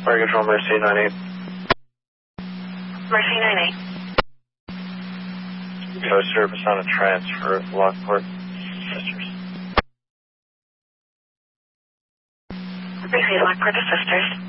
Fire Control, Mercy 98. Mercy 98. No service on a transfer at Lockport Sisters. Briefly, Lockport to Sisters.